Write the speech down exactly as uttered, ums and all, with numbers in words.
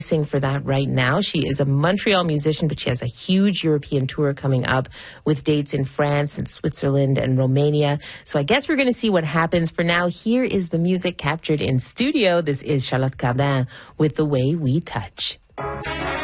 for that right now. She is a Montreal musician, but she has a huge European tour coming up with dates in France and Switzerland and Romania. So I guess we're going to see what happens. For now, here is the music captured in studio. This is Charlotte Cardin with The Way We Touch.